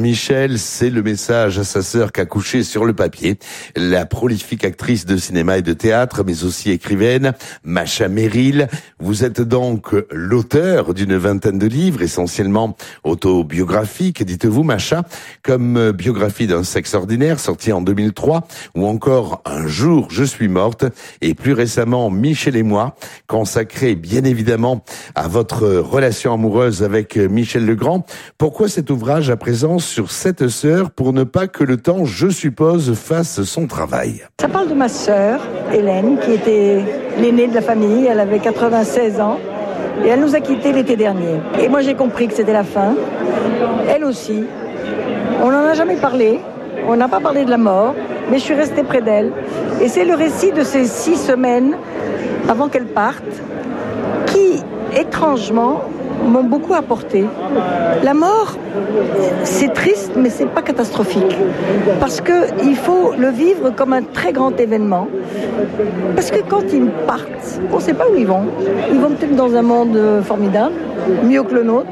Michel, c'est le message à sa sœur qu'a couché sur le papier la prolifique actrice de cinéma et de théâtre, mais aussi écrivaine, Masha Merrill. Vous êtes donc l'auteur d'une vingtaine de livres, essentiellement autobiographiques, dites-vous Masha, comme Biographie d'un sexe ordinaire, sorti en 2003, ou encore Un jour je suis morte, et plus récemment Michel et moi, consacré bien évidemment à votre relation amoureuse avec Michel Legrand. Pourquoi cet ouvrage à présent sur cette sœur, pour ne pas que le temps, je suppose, fasse son travail? Ça parle de ma sœur, Hélène, qui était l'aînée de la famille. Elle avait 96 ans et elle nous a quittés l'été dernier. Et moi j'ai compris que c'était la fin. Elle aussi. On n'en a jamais parlé. On n'a pas parlé de la mort, mais je suis restée près d'elle. Et c'est le récit de ces 6 semaines avant qu'elle parte qui, étrangement, m'ont beaucoup apporté. La mort, c'est triste, mais c'est pas catastrophique. Parce que il faut le vivre comme un très grand événement. Parce que quand ils partent, on ne sait pas où ils vont. Ils vont peut-être dans un monde formidable, mieux que le nôtre.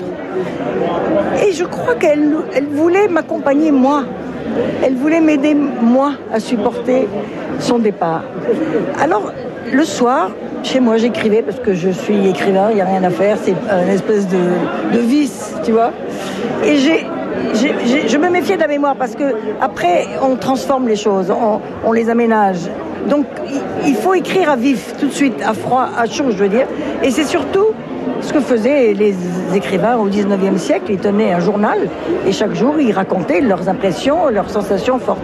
Et je crois qu'elle voulait m'accompagner, moi. Elle voulait m'aider, moi, à supporter son départ. Alors, le soir, chez moi, j'écrivais parce que je suis écrivain, il n'y a rien à faire, c'est une espèce de vice, tu vois. Et je me méfiais de la mémoire parce que après, on transforme les choses, on les aménage. Donc, il faut écrire à vif, tout de suite, à froid, à chaud, je veux dire. Et c'est surtout ce que faisaient les écrivains au 19e siècle. Ils tenaient un journal et chaque jour, ils racontaient leurs impressions, leurs sensations fortes.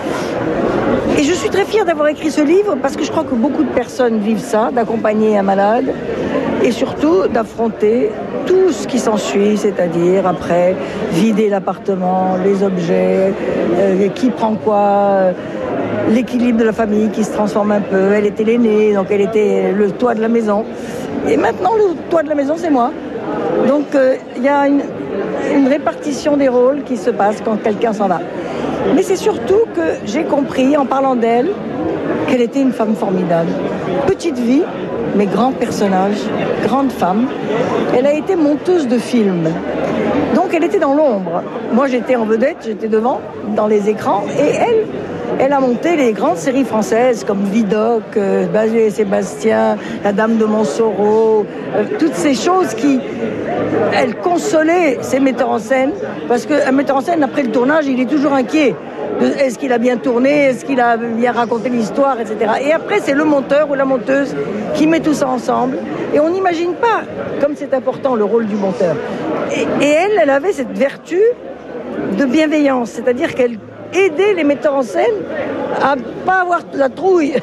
Et je suis très fière d'avoir écrit ce livre parce que je crois que beaucoup de personnes vivent ça, d'accompagner un malade et surtout d'affronter tout ce qui s'ensuit, c'est-à-dire après vider l'appartement, les objets, qui prend quoi, l'équilibre de la famille qui se transforme un peu. Elle était l'aînée, donc elle était le toit de la maison. Et maintenant, le toit de la maison, c'est moi. Donc il y a une répartition des rôles qui se passe quand quelqu'un s'en va. Mais c'est surtout que j'ai compris, en parlant d'elle, qu'elle était une femme formidable. Petite vie, mais grand personnage, grande femme. Elle a été monteuse de films. Donc elle était dans l'ombre. Moi j'étais en vedette, j'étais devant, dans les écrans. Et elle a monté les grandes séries françaises comme Vidocq, Basil et Sébastien, La Dame de Montsoreau, toutes ces choses qui... Elle consolait ses metteurs en scène, parce qu'un metteur en scène, après le tournage, il est toujours inquiet. Est-ce qu'il a bien tourné? Est-ce qu'il a bien raconté l'histoire, etc. Et après, c'est le monteur ou la monteuse qui met tout ça ensemble. Et on n'imagine pas comme c'est important le rôle du monteur. Et elle avait cette vertu de bienveillance, c'est-à-dire qu'elle aidait les metteurs en scène à pas avoir la trouille.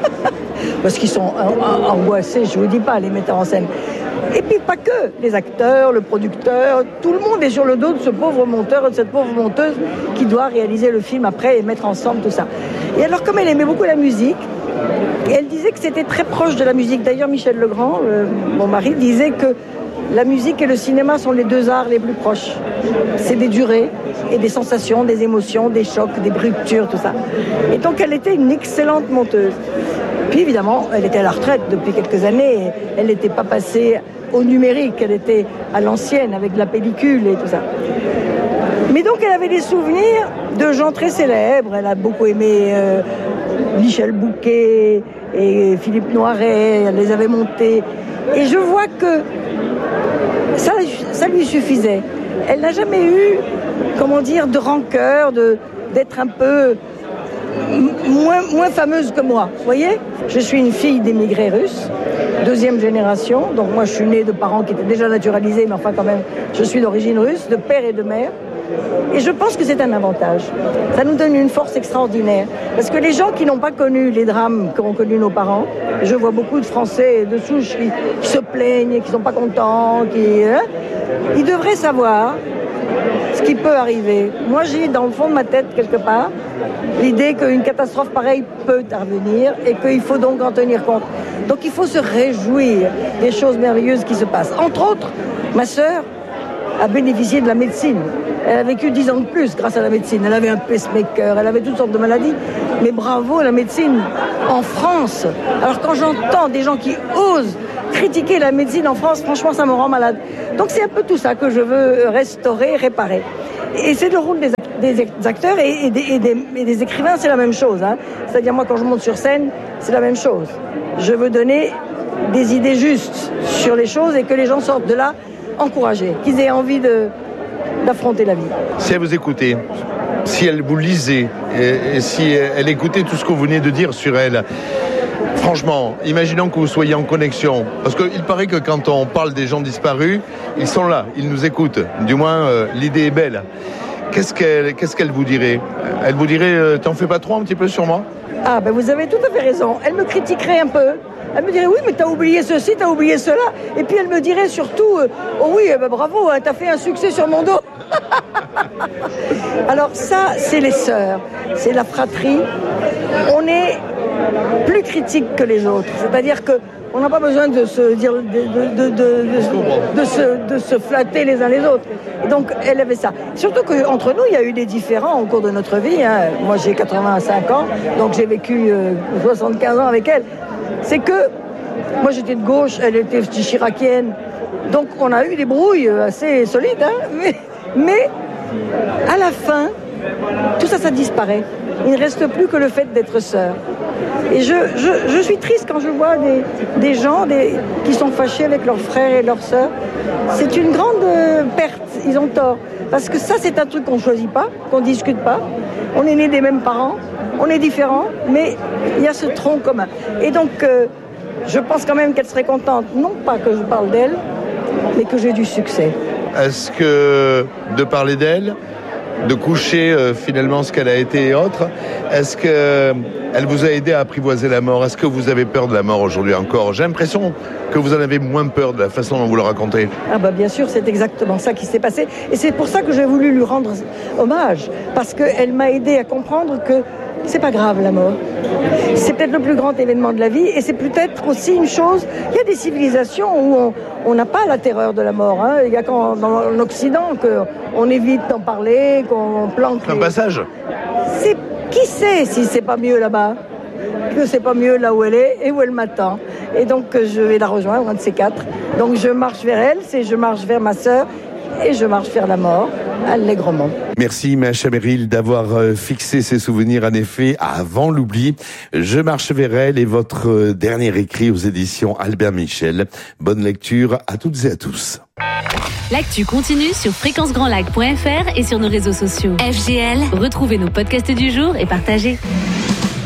Parce qu'ils sont angoissés, je vous dis pas, les metteurs en scène. Et puis pas que, les acteurs, le producteur, tout le monde est sur le dos de ce pauvre monteur et de cette pauvre monteuse qui doit réaliser le film après et mettre ensemble tout ça. Et alors comme elle aimait beaucoup la musique, elle disait que c'était très proche de la musique. D'ailleurs Michel Legrand, mon mari, disait que la musique et le cinéma sont les 2 arts les plus proches. C'est des durées et des sensations, des émotions, des chocs, des ruptures, tout ça. Et donc elle était une excellente monteuse. Puis évidemment, elle était à la retraite depuis quelques années. Et elle n'était pas passée au numérique, elle était à l'ancienne avec la pellicule et tout ça. Mais donc elle avait des souvenirs de gens très célèbres. Elle a beaucoup aimé Michel Bouquet et Philippe Noiret. Elle les avait montés. Et je vois que ça lui suffisait. Elle n'a jamais eu, comment dire, de rancœur, d'être un peu moins fameuse que moi. Vous voyez ? Je suis une fille d'émigrés russes, 2e génération. Donc moi, je suis née de parents qui étaient déjà naturalisés, mais enfin quand même, je suis d'origine russe, de père et de mère. Et je pense que c'est un avantage. Ça nous donne une force extraordinaire. Parce que les gens qui n'ont pas connu les drames qu'ont connus nos parents, je vois beaucoup de Français de souche qui se plaignent, qui ne sont pas contents, ils devraient savoir ce qui peut arriver. Moi, j'ai dans le fond de ma tête, quelque part, l'idée qu'une catastrophe pareille peut advenir et qu'il faut donc en tenir compte. Donc il faut se réjouir des choses merveilleuses qui se passent. Entre autres, ma sœur a bénéficié de la médecine. Elle a vécu 10 ans de plus grâce à la médecine. Elle avait un pacemaker, elle avait toutes sortes de maladies. Mais bravo, la médecine en France. Alors quand j'entends des gens qui osent critiquer la médecine en France, franchement, ça me rend malade. Donc c'est un peu tout ça que je veux restaurer, réparer. Et c'est le rôle des acteurs. des acteurs et des écrivains, c'est la même chose. Hein. C'est-à-dire, moi, quand je monte sur scène, c'est la même chose. Je veux donner des idées justes sur les choses et que les gens sortent de là encouragés, qu'ils aient envie d'affronter la vie. Si elle vous écoutait, si elle vous lisait et si elle écoutait tout ce que vous venez de dire sur elle, franchement, imaginons que vous soyez en connexion, parce qu'il paraît que quand on parle des gens disparus, ils sont là, ils nous écoutent. Du moins, l'idée est belle. Qu'est-ce qu'elle vous dirait ? Elle vous dirait, t'en fais pas trop un petit peu sur moi ? Ah ben vous avez tout à fait raison. Elle me critiquerait un peu. Elle me dirait oui mais t'as oublié ceci, t'as oublié cela. Et puis elle me dirait surtout oh oui bravo, hein, t'as fait un succès sur mon dos. Alors ça c'est les sœurs, c'est la fratrie. On est plus critique que les autres. C'est-à-dire que on n'a pas besoin de se dire de se flatter les uns les autres. Et donc elle avait ça. Surtout qu'entre nous il y a eu des différends au cours de notre vie. Hein. Moi j'ai 85 ans, donc j'ai vécu 75 ans avec elle. C'est que moi j'étais de gauche, elle était chiracienne, donc on a eu des brouilles assez solides, hein, mais à la fin, tout ça disparaît. Il ne reste plus que le fait d'être sœur. Et je suis triste quand je vois des gens qui sont fâchés avec leurs frères et leurs sœurs. C'est une grande perte, ils ont tort. Parce que ça c'est un truc qu'on ne choisit pas, qu'on ne discute pas. On est nés des mêmes parents. On est différents, mais il y a ce tronc commun. Et donc, je pense quand même qu'elle serait contente, non pas que je parle d'elle, mais que j'ai du succès. Est-ce que de parler d'elle, de coucher finalement ce qu'elle a été et autres, est-ce qu'elle vous a aidé à apprivoiser la mort ? Est-ce que vous avez peur de la mort aujourd'hui encore ? J'ai l'impression que vous en avez moins peur de la façon dont vous le racontez. Ah bah bien sûr, c'est exactement ça qui s'est passé. Et c'est pour ça que j'ai voulu lui rendre hommage. Parce qu'elle m'a aidé à comprendre que c'est pas grave la mort. C'est peut-être le plus grand événement de la vie et c'est peut-être aussi une chose. Il y a des civilisations où on n'a pas la terreur de la mort. Hein. Il y a dans l'Occident qu'on évite d'en parler, qu'on planque. Un passage. Qui sait si c'est pas mieux là-bas, que c'est pas mieux là où elle est et où elle m'attend. Et donc je vais la rejoindre, un de ces quatre. Donc je marche vers elle, je marche vers ma sœur et je marche vers la mort, allègrement. Merci Macha Merrill d'avoir fixé ces souvenirs en effet avant l'oubli. Je marche vers elle et votre dernier écrit aux éditions Albert Michel. Bonne lecture à toutes et à tous. L'actu continue sur fréquencegrandlac.fr et sur nos réseaux sociaux. FGL, retrouvez nos podcasts du jour et partagez.